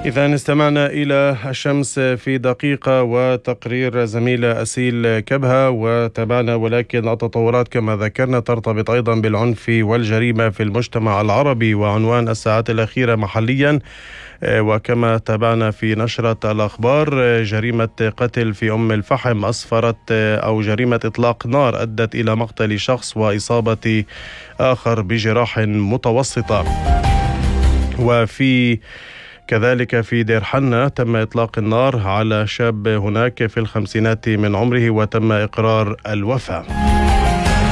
إذا استمعنا إلى الشمس في دقيقة وتقرير زميلة أسيل كبهة وتابعنا، ولكن التطورات كما ذكرنا ترتبط أيضا بالعنف والجريمة في المجتمع العربي، وعنوان الساعات الأخيرة محليا وكما تابعنا في نشرة الأخبار جريمة قتل في أم الفحم أسفرت أو جريمة إطلاق نار أدت إلى مقتل شخص وإصابة آخر بجراح متوسطة. وفي كذلك في دير حنة تم إطلاق النار على شاب هناك في الخمسينات من عمره وتم إقرار الوفاة.